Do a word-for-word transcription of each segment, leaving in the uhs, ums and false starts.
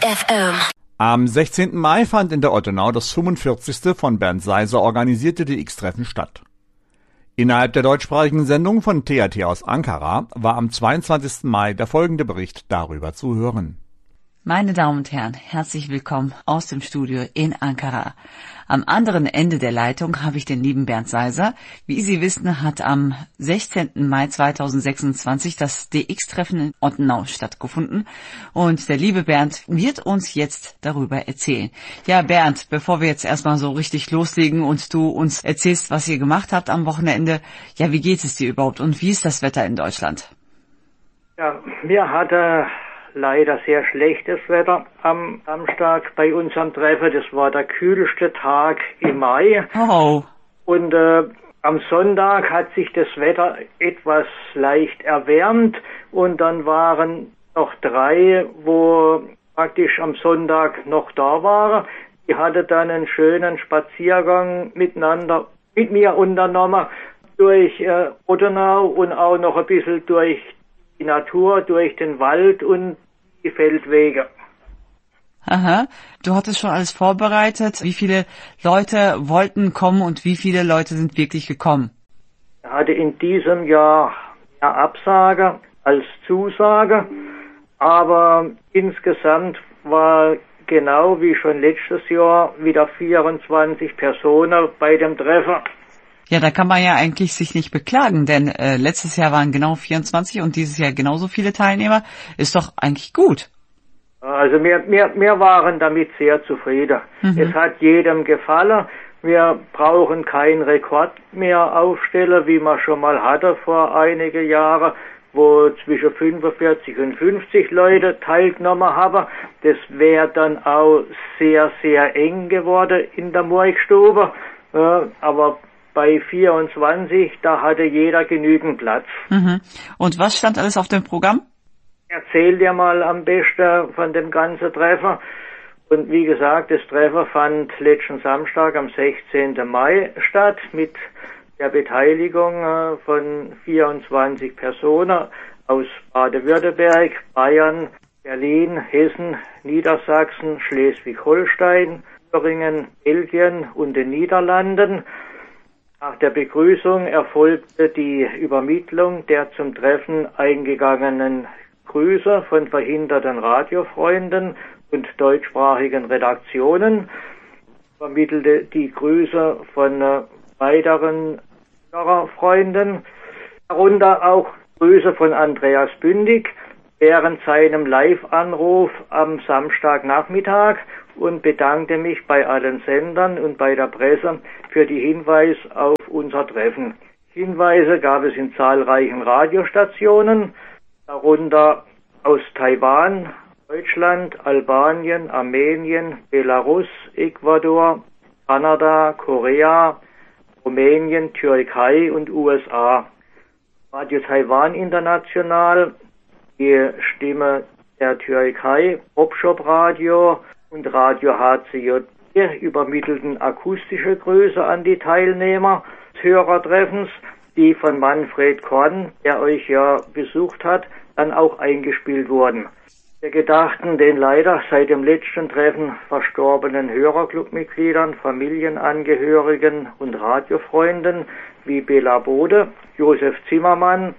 F M. Am sechzehnten Mai fand in der Ottenau das fünfundvierzigste von Bernd Seiser organisierte D X-Treffen statt. Innerhalb der deutschsprachigen Sendung von T R T aus Ankara war am zweiundzwanzigsten Mai der folgende Bericht darüber zu hören. Meine Damen und Herren, herzlich willkommen aus dem Studio in Ankara. Am anderen Ende der Leitung habe ich den lieben Bernd Seiser. Wie Sie wissen, hat am sechzehnten Mai zweitausendsechsundzwanzig das D X-Treffen in Ottenau stattgefunden. Und der liebe Bernd wird uns jetzt darüber erzählen. Ja, Bernd, bevor wir jetzt erstmal so richtig loslegen und du uns erzählst, was ihr gemacht habt am Wochenende, ja, wie geht es dir überhaupt und wie ist das Wetter in Deutschland? Ja, mir hatte leider sehr schlechtes Wetter am Samstag bei unserem Treffen. Das war der kühlste Tag im Mai. Oh. Und äh, am Sonntag hat sich das Wetter etwas leicht erwärmt und dann waren noch drei, wo praktisch am Sonntag noch da waren. Die hatten dann einen schönen Spaziergang miteinander, mit mir unternommen durch äh, Ottenau und auch noch ein bisschen durch die Natur, durch den Wald und die Feldwege. Aha, du hattest schon alles vorbereitet. Wie viele Leute wollten kommen und wie viele Leute sind wirklich gekommen? Ich hatte in diesem Jahr mehr Absage als Zusage, aber insgesamt war genau wie schon letztes Jahr wieder vierundzwanzig Personen bei dem Treffen. Ja, da kann man ja eigentlich sich nicht beklagen, denn äh, letztes Jahr waren genau vierundzwanzig und dieses Jahr genauso viele Teilnehmer. Ist doch eigentlich gut. Also wir, wir, wir waren damit sehr zufrieden. Mhm. Es hat jedem gefallen. Wir brauchen keinen Rekord mehr aufstellen, wie man schon mal hatte vor einigen Jahren, wo zwischen fünfundvierzig und fünfzig Leute teilgenommen haben. Das wäre dann auch sehr, sehr eng geworden in der Murkstube. Ja, aber bei vierundzwanzig, da hatte jeder genügend Platz. Mhm. Und was stand alles auf dem Programm? Erzähl dir mal am besten von dem ganzen Treffen. Und wie gesagt, das Treffen fand letzten Samstag am sechzehnten Mai statt mit der Beteiligung von vierundzwanzig Personen aus Baden-Württemberg, Bayern, Berlin, Hessen, Niedersachsen, Schleswig-Holstein, Thüringen, Belgien und den Niederlanden. Nach der Begrüßung erfolgte die Übermittlung der zum Treffen eingegangenen Grüße von verhinderten Radiofreunden und deutschsprachigen Redaktionen, vermittelte die Grüße von äh, weiteren Hörerfreunden, darunter auch Grüße von Andreas Bündig während seinem Live-Anruf am Samstagnachmittag und bedankte mich bei allen Sendern und bei der Presse für die Hinweise auf unser Treffen. Hinweise gab es in zahlreichen Radiostationen, darunter aus Taiwan, Deutschland, Albanien, Armenien, Belarus, Ecuador, Kanada, Korea, Rumänien, Türkei und U S A. Radio Taiwan International, die Stimme der Türkei, Popshop Radio und Radio H C J übermittelten akustische Grüße an die Teilnehmer des Hörertreffens, die von Manfred Korn, der euch ja besucht hat, dann auch eingespielt wurden. Wir gedachten den leider seit dem letzten Treffen verstorbenen Hörerclubmitgliedern, Familienangehörigen und Radiofreunden wie Bela Bode, Josef Zimmermann,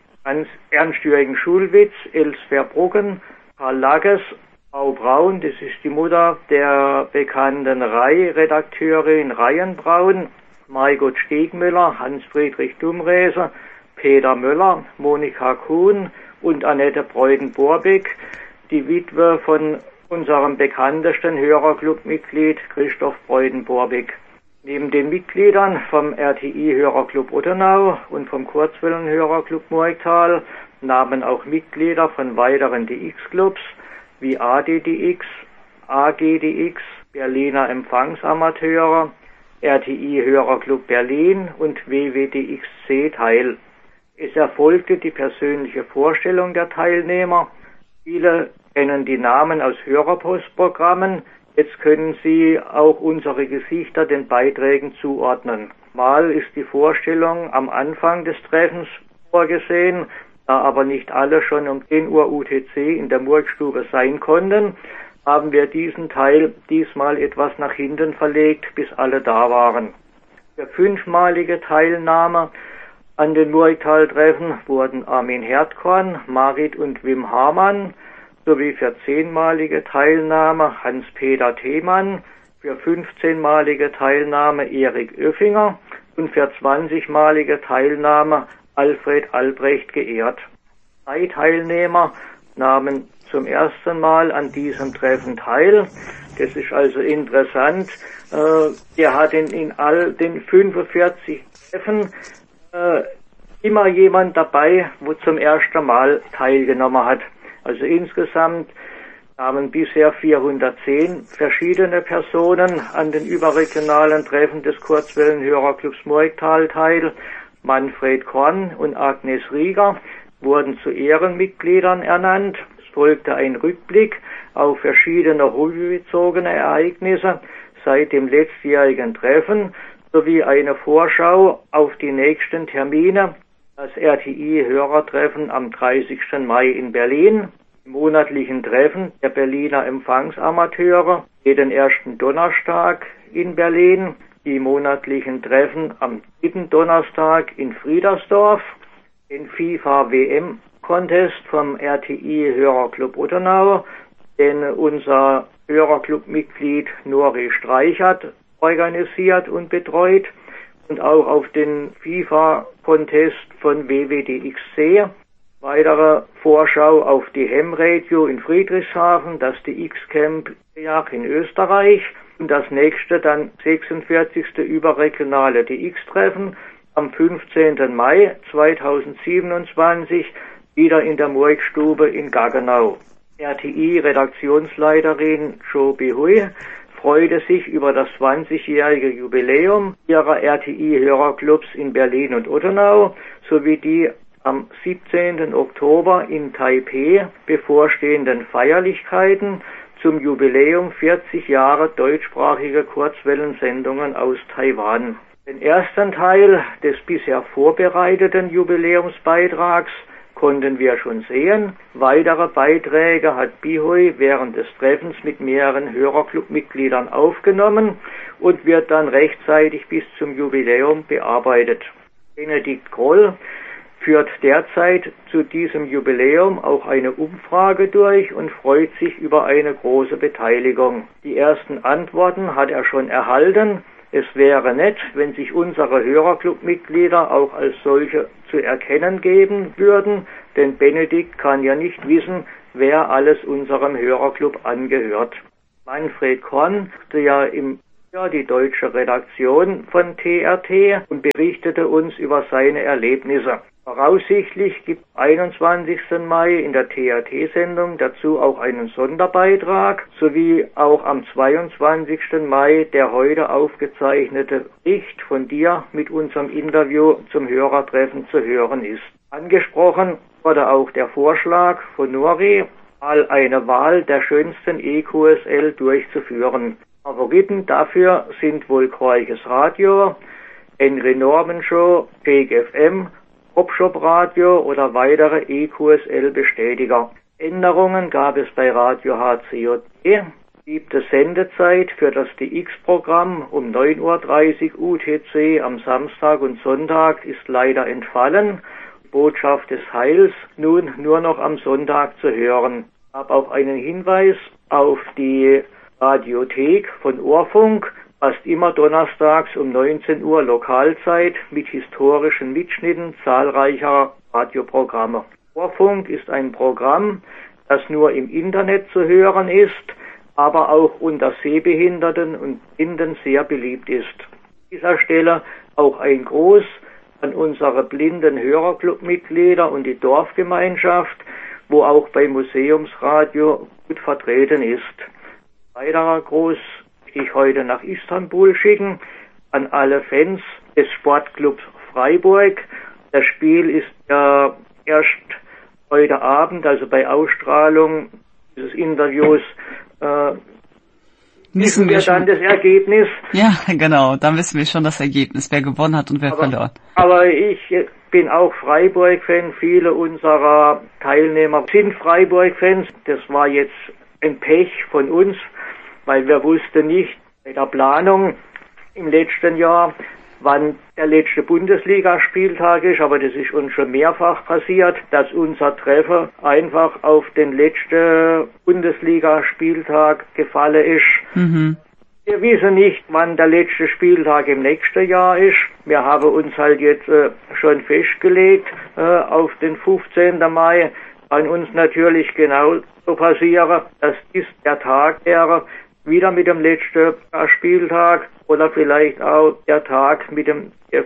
Ernst-Jürgen Schulwitz, Els Verbruggen, Karl Lagges, Frau Braun, das ist die Mutter der bekannten Rai-Redakteurin Rayen Braun, Margot Stiegmüller, Hans-Friedrich Dumreser, Peter Möller, Monika Kuhn und Annette Breuden-Borbeck, die Witwe von unserem bekanntesten Hörerclubmitglied Christoph Breuden-Borbeck. Neben den Mitgliedern vom R T I-Hörerclub Ottenau und vom Kurzwellen-Hörerclub Murgtal nahmen auch Mitglieder von weiteren D X-Clubs wie A D D X, A G D X, Berliner Empfangsamateure, R T I-Hörerclub Berlin und W W D X C teil. Es erfolgte die persönliche Vorstellung der Teilnehmer. Viele kennen die Namen aus Hörerpostprogrammen. Jetzt können Sie auch unsere Gesichter den Beiträgen zuordnen. Mal ist die Vorstellung am Anfang des Treffens vorgesehen, da aber nicht alle schon um zehn Uhr U T C in der Murkstube sein konnten, haben wir diesen Teil diesmal etwas nach hinten verlegt, bis alle da waren. Für fünfmalige Teilnahme an den Murgtal-Treffen wurden Armin Herdkorn, Marit und Wim Hamann, sowie für zehnmalige Teilnahme Hans-Peter Themann, für fünfzehnmalige Teilnahme Erik Oeffinger und für zwanzigmalige Teilnahme Alfred Albrecht geehrt. Drei Teilnehmer nahmen zum ersten Mal an diesem Treffen teil. Das ist also interessant. Äh, er hat in, in all den fünfundvierzig Treffen äh, immer jemand dabei, wo zum ersten Mal teilgenommen hat. Also insgesamt nahmen bisher vierhundertzehn verschiedene Personen an den überregionalen Treffen des Kurzwellenhörerclubs Murgtal teil. Manfred Korn und Agnes Rieger wurden zu Ehrenmitgliedern ernannt. Es folgte ein Rückblick auf verschiedene revue-bezogene Ereignisse seit dem letztjährigen Treffen sowie eine Vorschau auf die nächsten Termine. Das R T I-Hörertreffen am dreißigsten Mai in Berlin, die monatlichen Treffen der Berliner Empfangsamateure jeden ersten Donnerstag in Berlin, die monatlichen Treffen am dritten Donnerstag in Friedersdorf, den FIFA-W M-Contest vom R T I-Hörerclub Ottenau, den unser Hörerclub-Mitglied Nori Streichert organisiert und betreut, und auch auf den FIFA-Contest von W W D X C. Weitere Vorschau auf die Ham-Radio in Friedrichshafen, das D X-Camp in Österreich und das nächste dann sechsundvierzigste überregionale D X-Treffen am fünfzehnten Mai zweitausendsiebenundzwanzig wieder in der Murgstube in Gaggenau. R T I-Redaktionsleiterin Jo Behui freute sich über das zwanzigjährige Jubiläum ihrer R T I-Hörerclubs in Berlin und Ottenau sowie die am siebzehnten Oktober in Taipeh bevorstehenden Feierlichkeiten zum Jubiläum vierzig Jahre deutschsprachige Kurzwellensendungen aus Taiwan. Den ersten Teil des bisher vorbereiteten Jubiläumsbeitrags konnten wir schon sehen. Weitere Beiträge hat Behui während des Treffens mit mehreren Hörerclub-Mitgliedern aufgenommen und wird dann rechtzeitig bis zum Jubiläum bearbeitet. Benedikt Groll führt derzeit zu diesem Jubiläum auch eine Umfrage durch und freut sich über eine große Beteiligung. Die ersten Antworten hat er schon erhalten. Es wäre nett, wenn sich unsere Hörerclub-Mitglieder auch als solche zu erkennen geben würden, denn Benedikt kann ja nicht wissen, wer alles unserem Hörerclub angehört. Manfred Korn hatte ja im Jahr die deutsche Redaktion von T R T und berichtete uns über seine Erlebnisse. Voraussichtlich gibt am einundzwanzigsten Mai in der T R T-Sendung dazu auch einen Sonderbeitrag, sowie auch am zweiundzwanzigsten Mai der heute aufgezeichnete Bericht von dir mit unserem Interview zum Hörertreffen zu hören ist. Angesprochen wurde auch der Vorschlag von Nori, mal eine Wahl der schönsten E Q S L durchzuführen. Favoriten dafür sind wohl Kreuches Radio, Henry Norman Show, Shake F M, Popshop Radio oder weitere E Q S L-Bestätiger. Änderungen gab es bei Radio H C J D. Siebte Sendezeit für das D X-Programm um neun Uhr dreißig U T C am Samstag und Sonntag ist leider entfallen. Botschaft des Heils nun nur noch am Sonntag zu hören. Ich habe auch einen Hinweis auf die Radiothek von Ohrfunk, fast immer donnerstags um neunzehn Uhr Lokalzeit mit historischen Mitschnitten zahlreicher Radioprogramme. Ohrfunk ist ein Programm, das nur im Internet zu hören ist, aber auch unter Sehbehinderten und Blinden sehr beliebt ist. An dieser Stelle auch ein Gruß an unsere blinden Hörerclub-Mitglieder und die Dorfgemeinschaft, wo auch beim Museumsradio gut vertreten ist. Weiterer Gruß möchte ich heute nach Istanbul schicken an alle Fans des Sportclubs Freiburg. Das Spiel ist ja erst heute Abend, also bei Ausstrahlung dieses Interviews, äh, wissen wir dann das Ergebnis. Ja, genau, dann wissen wir schon das Ergebnis, wer gewonnen hat und wer aber, verloren. Aber ich bin auch Freiburg-Fan, viele unserer Teilnehmer sind Freiburg-Fans. Das war jetzt ein Pech von uns, weil wir wussten nicht bei der Planung im letzten Jahr, wann der letzte Bundesligaspieltag ist, aber das ist uns schon mehrfach passiert, dass unser Treffer einfach auf den letzten Bundesligaspieltag gefallen ist. Mhm. Wir wissen nicht, wann der letzte Spieltag im nächsten Jahr ist. Wir haben uns halt jetzt äh, schon festgelegt äh, auf den fünfzehnten Mai. Kann uns natürlich genau so passieren, dass dies der Tag wäre, wieder mit dem letzten Spieltag oder vielleicht auch der Tag mit dem F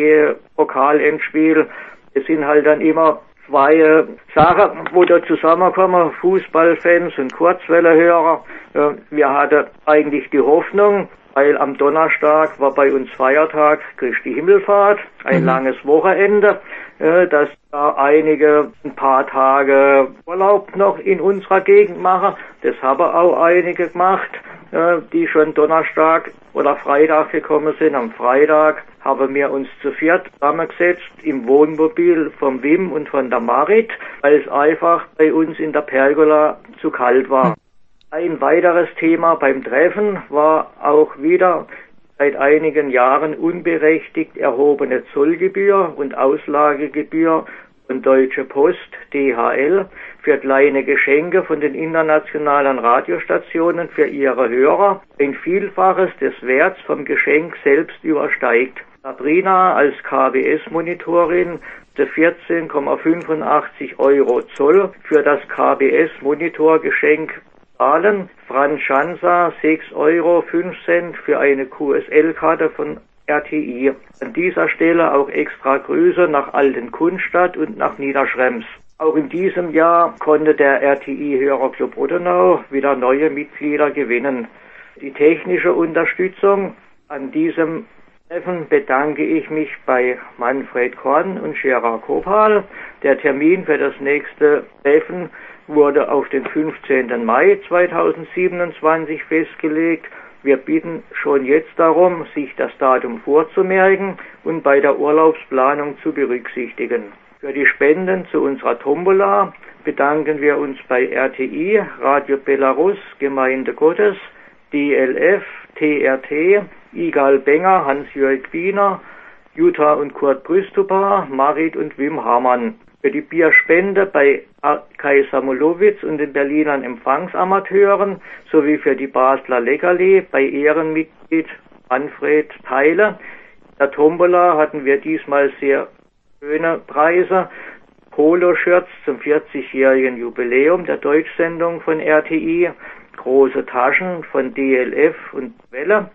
D-Pokalendspiel. Es sind halt dann immer zwei äh, Sachen, wo da zusammenkommen, Fußballfans und Kurzwellehörer. Äh, wir hatten eigentlich die Hoffnung, weil am Donnerstag war bei uns Feiertag Christi Himmelfahrt, ein mhm. langes Wochenende, äh, dass da einige ein paar Tage Urlaub noch in unserer Gegend machen. Das haben auch einige gemacht, äh, die schon Donnerstag oder Freitag gekommen sind. Am Freitag haben wir uns zu viert zusammengesetzt im Wohnmobil vom Wim und von der Marit, weil es einfach bei uns in der Pergola zu kalt war. Ein weiteres Thema beim Treffen war auch wieder seit einigen Jahren unberechtigt erhobene Zollgebühr und Auslagegebühr von Deutsche Post, D H L, für kleine Geschenke von den internationalen Radiostationen für ihre Hörer ein Vielfaches des Werts vom Geschenk selbst übersteigt. Sabrina als K B S-Monitorin vierzehn Komma fünfundachtzig Euro Zoll für das K B S-Monitorgeschenk zahlen. Franz Schanzer sechs Euro fünf Cent für eine Q S L-Karte von R T I. An dieser Stelle auch extra Grüße nach Altenkunstadt und nach Niederschrems. Auch in diesem Jahr konnte der R T I-Hörerclub Ottenau wieder neue Mitglieder gewinnen. Die technische Unterstützung an diesem Treffen bedanke ich mich bei Manfred Korn und Gerard Kopal. Der Termin für das nächste Treffen wurde auf den fünfzehnten Mai zweitausendsiebenundzwanzig festgelegt. Wir bitten schon jetzt darum, sich das Datum vorzumerken und bei der Urlaubsplanung zu berücksichtigen. Für die Spenden zu unserer Tombola bedanken wir uns bei R T I, Radio Belarus, Gemeinde Gottes, D L F, T R T, Igal Benger, Hans-Jörg Biener, Jutta und Kurt Brüstupa, Marit und Wim Hamann. Für die Bierspende bei Kai Samulowitz und den Berlinern Empfangsamateuren sowie für die Basler Leckerli bei Ehrenmitglied Manfred Theile. In der Tombola hatten wir diesmal sehr schöne Preise. Polo-Shirts zum vierzigjährigen Jubiläum der Deutschsendung von R T I, große Taschen von D L F und Welle,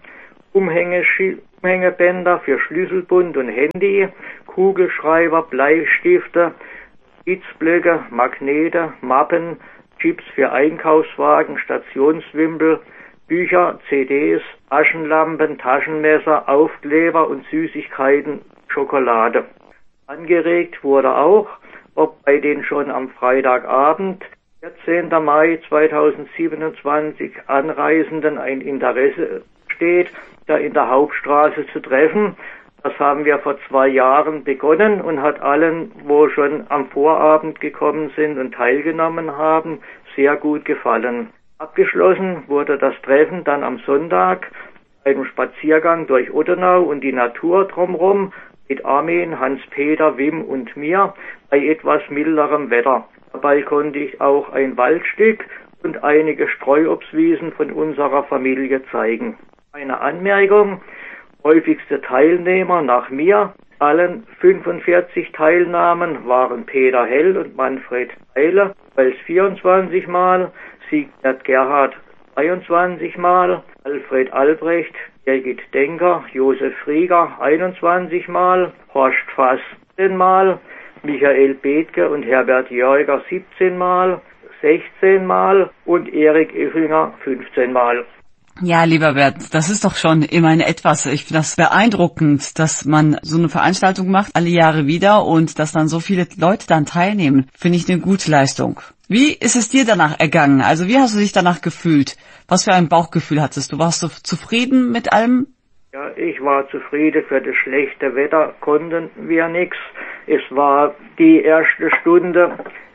Umhängebänder für Schlüsselbund und Handy, Kugelschreiber, Bleistifte, Spitzblöcke, Magnete, Mappen, Chips für Einkaufswagen, Stationswimpel, Bücher, C Ds, Taschenlampen, Taschenmesser, Aufkleber und Süßigkeiten, Schokolade. Angeregt wurde auch, ob bei den schon am Freitagabend, vierzehnten Mai zweitausendsiebenundzwanzig Anreisenden ein Interesse steht, da in der Hauptstraße zu treffen. Das haben wir vor zwei Jahren begonnen und hat allen, wo schon am Vorabend gekommen sind und teilgenommen haben, sehr gut gefallen. Abgeschlossen wurde das Treffen dann am Sonntag bei einem Spaziergang durch Ottenau und die Natur drumherum mit Armin, Hans-Peter, Wim und mir bei etwas milderem Wetter. Dabei konnte ich auch ein Waldstück und einige Streuobstwiesen von unserer Familie zeigen. Eine Anmerkung: häufigste Teilnehmer nach mir, allen fünfundvierzig Teilnahmen waren Peter Hell und Manfred Theile, jeweils vierundzwanzig Mal, Siegbert Gerhard dreiundzwanzig Mal, Alfred Albrecht, Birgit Denker, Josef Rieger einundzwanzig Mal, Horst Fass zehn Mal, Michael Bethke und Herbert Jörger siebzehn Mal, sechzehn Mal und Erik Effinger fünfzehn Mal. Ja, lieber Bert, das ist doch schon immerhin etwas. Ich finde das beeindruckend, dass man so eine Veranstaltung macht, alle Jahre wieder, und dass dann so viele Leute dann teilnehmen. Finde ich eine gute Leistung. Wie ist es dir danach ergangen? Also wie hast du dich danach gefühlt? Was für ein Bauchgefühl hattest du? Warst du zufrieden mit allem? Ja, ich war zufrieden. Für das schlechte Wetter konnten wir nichts. Es war die erste Stunde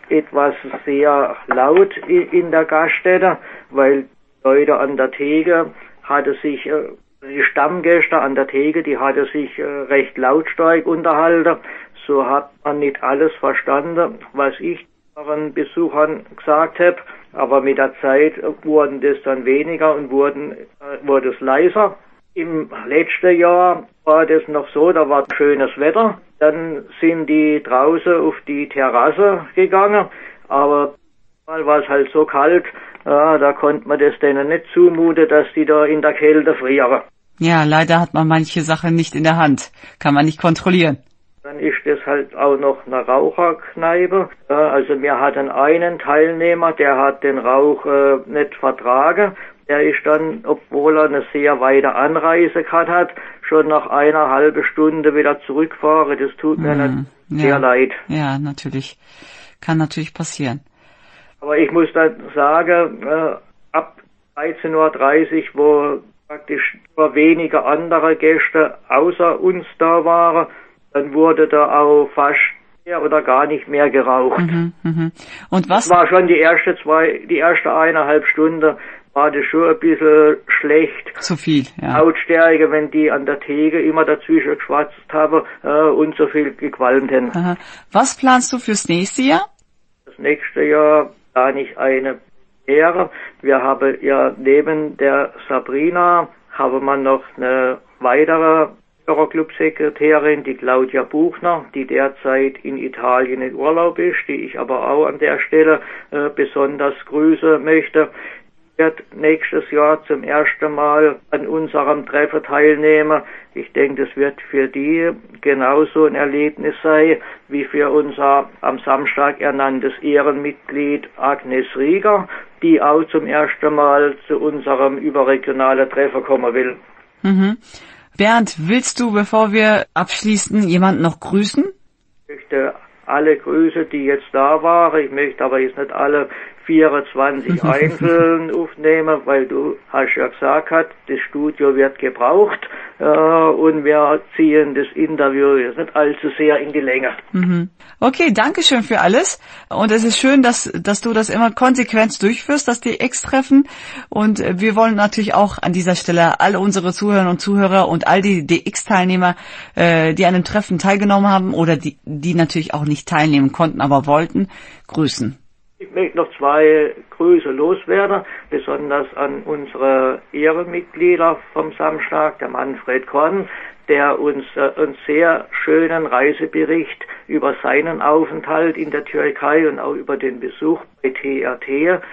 etwas sehr laut in der Gaststätte, weil Leute an der Theke hatte sich, die Stammgäste an der Theke, die hatte sich recht lautstark unterhalten. So hat man nicht alles verstanden, was ich den Besuchern gesagt habe. Aber mit der Zeit wurden das dann weniger und wurden, wurde es leiser. Im letzten Jahr war das noch so, da war schönes Wetter. Dann sind die draußen auf die Terrasse gegangen, aber mal war es halt so kalt, ja, da konnte man das denen nicht zumuten, dass die da in der Kälte frieren. Ja, leider hat man manche Sachen nicht in der Hand, kann man nicht kontrollieren. Dann ist das halt auch noch eine Raucherkneipe. Ja, also wir hatten einen Teilnehmer, der hat den Rauch äh, nicht vertragen. Der ist dann, obwohl er eine sehr weite Anreise gehabt hat, schon nach einer halben Stunde wieder zurückfahren. Das tut mir mm, nicht sehr ja. leid. Ja, natürlich. Kann natürlich passieren. Aber ich muss dann sagen, äh, ab dreizehn Uhr dreißig, wo praktisch nur wenige andere Gäste außer uns da waren, dann wurde da auch fast mehr oder gar nicht mehr geraucht. Mhm, mhm. Und was? Das war schon die erste zwei, die erste eineinhalb Stunde war das schon ein bisschen schlecht. Zu viel, ja. Lautstärke, wenn die an der Theke immer dazwischen geschwatzt haben äh, und so viel gequalmt haben. Aha. Was planst du fürs nächste Jahr? Das nächste Jahr plane ich eine Ehre. Wir haben ja neben der Sabrina haben wir noch eine weitere Euroclub-Sekretärin, die Claudia Buchner, die derzeit in Italien in Urlaub ist, die ich aber auch an der Stelle äh, besonders grüßen möchte. Wird nächstes Jahr zum ersten Mal an unserem Treffen teilnehmen. Ich denke, das wird für die genauso ein Erlebnis sein, wie für unser am Samstag ernanntes Ehrenmitglied Agnes Rieger, die auch zum ersten Mal zu unserem überregionalen Treffen kommen will. Mhm. Bernd, willst du, bevor wir abschließen, jemanden noch grüßen? Ich möchte alle Grüße, die jetzt da waren. Ich möchte aber jetzt nicht alle vierundzwanzig einzeln aufnehmen, weil du hast ja gesagt, das Studio wird gebraucht äh, und wir ziehen das Interview jetzt nicht allzu sehr in die Länge. Mhm. Okay, danke schön für alles. Und es ist schön, dass dass du das immer konsequent durchführst, das D X-Treffen. Und wir wollen natürlich auch an dieser Stelle alle unsere Zuhörerinnen und Zuhörer und all die D X-Teilnehmer, äh, die an dem Treffen teilgenommen haben oder die die natürlich auch nicht teilnehmen konnten, aber wollten, grüßen. Ich möchte noch zwei Grüße loswerden, besonders an unsere Ehrenmitglieder vom Samstag, der Manfred Korn, der uns äh, einen sehr schönen Reisebericht über seinen Aufenthalt in der Türkei und auch über den Besuch bei T R T äh,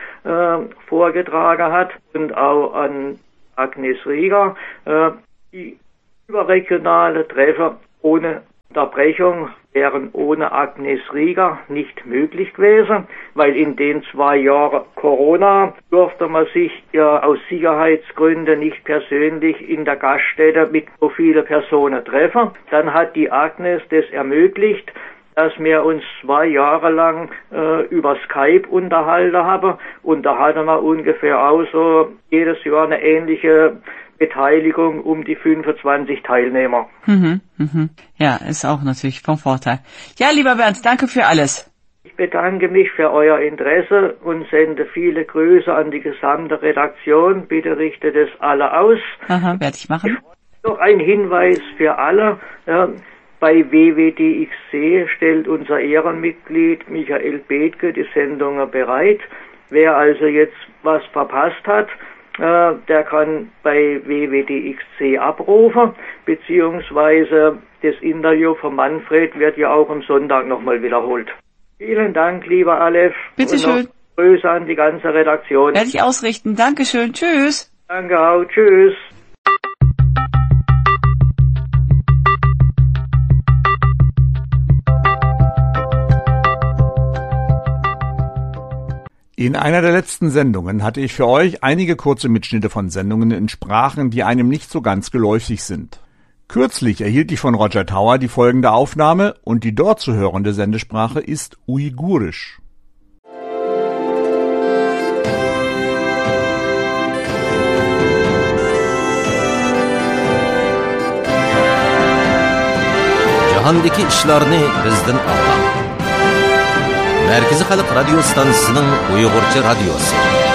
vorgetragen hat, und auch an Agnes Rieger, äh, die überregionale Treffen ohne Unterbrechung wären ohne Agnes Rieger nicht möglich gewesen, weil in den zwei Jahren Corona durfte man sich ja aus Sicherheitsgründen nicht persönlich in der Gaststätte mit so vielen Personen treffen. Dann hat die Agnes das ermöglicht, dass wir uns zwei Jahre lang äh, über Skype unterhalten haben, und da hatten wir ungefähr auch so jedes Jahr eine ähnliche Beteiligung um die fünfundzwanzig Teilnehmer. Mhm, mhm. Ja, ist auch natürlich vom Vorteil. Ja, lieber Bernd, danke für alles. Ich bedanke mich für euer Interesse und sende viele Grüße an die gesamte Redaktion. Bitte richtet es alle aus. Aha, werde ich machen. Noch ein Hinweis für alle. Ja, bei W W D X C stellt unser Ehrenmitglied Michael Bethke die Sendungen bereit. Wer also jetzt was verpasst hat, äh, der kann bei W W D X C abrufen, beziehungsweise das Interview von Manfred wird ja auch am Sonntag nochmal wiederholt. Vielen Dank, lieber Aleph. Bitte schön. Grüße an die ganze Redaktion. Werde ich ausrichten. Dankeschön. Tschüss. Danke auch. Tschüss. In einer der letzten Sendungen hatte ich für euch einige kurze Mitschnitte von Sendungen in Sprachen, die einem nicht so ganz geläufig sind. Kürzlich erhielt ich von Roger Tower die folgende Aufnahme, und die dort zu hörende Sendesprache ist Uigurisch. Jahondagi ishlarni bizdan Alloh, Merkezi Halk Radyo Stansı'nın Uyghurca radyosu.